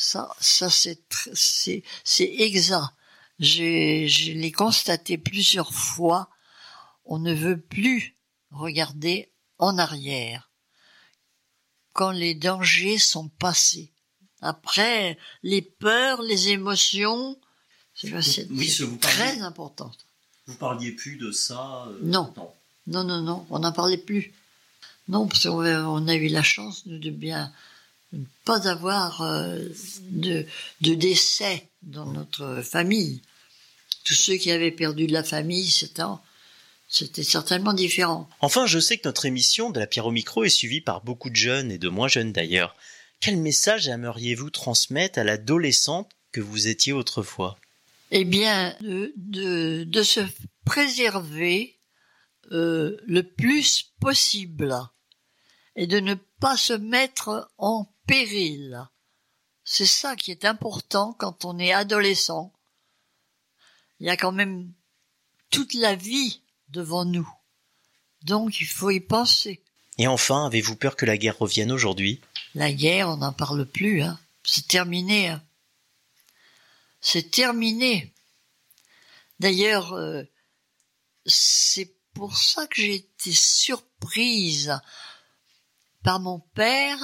Ça c'est exact. Je l'ai constaté plusieurs fois. On ne veut plus regarder en arrière quand les dangers sont passés. Après, les peurs, les émotions, c'est très important. Vous parliez plus de ça Non, on n'en parlait plus. Non, parce qu'on a eu la chance de ne pas avoir de décès dans notre famille. Tous ceux qui avaient perdu de la famille, c'était certainement différent. Enfin, je sais que notre émission de la Pierre au micro est suivie par beaucoup de jeunes et de moins jeunes d'ailleurs. Quel message aimeriez-vous transmettre à l'adolescente que vous étiez autrefois ? Eh bien, de se préserver le plus possible et de ne pas se mettre en péril. C'est ça qui est important quand on est adolescent. Il y a quand même toute la vie devant nous. Donc, il faut y penser. Et enfin, avez-vous peur que la guerre revienne aujourd'hui ? La guerre, on n'en parle plus, hein. C'est terminé, hein. C'est terminé. D'ailleurs, c'est pour ça que j'ai été surprise par mon père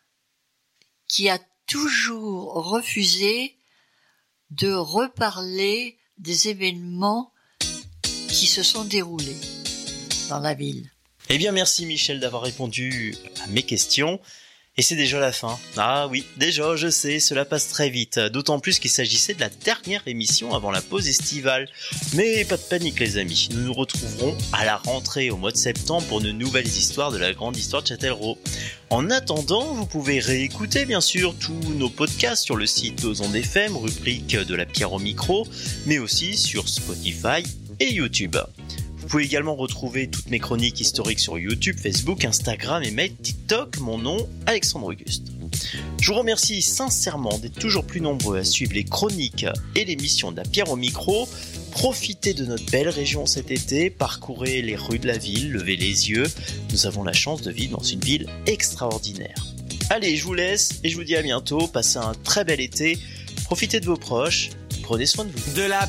qui a toujours refusé de reparler des événements qui se sont déroulés dans la ville. Eh bien, merci Michel d'avoir répondu à mes questions. Et c'est déjà la fin. Ah oui, déjà, je sais, cela passe très vite. D'autant plus qu'il s'agissait de la dernière émission avant la pause estivale. Mais pas de panique les amis, nous nous retrouverons à la rentrée au mois de septembre pour de nouvelles histoires de la grande histoire de Châtellerault. En attendant, vous pouvez réécouter bien sûr tous nos podcasts sur le site d'Ozondes FM, rubrique de la Pierre au micro, mais aussi sur Spotify et YouTube. Vous pouvez également retrouver toutes mes chroniques historiques sur YouTube, Facebook, Instagram et même TikTok. Mon nom, Alexandre Auguste. Je vous remercie sincèrement d'être toujours plus nombreux à suivre les chroniques et l'émission de la Pierre au micro. Profitez de notre belle région cet été, parcourez les rues de la ville, levez les yeux. Nous avons la chance de vivre dans une ville extraordinaire. Allez, je vous laisse et je vous dis à bientôt. Passez un très bel été. Profitez de vos proches. Prenez soin de vous. De la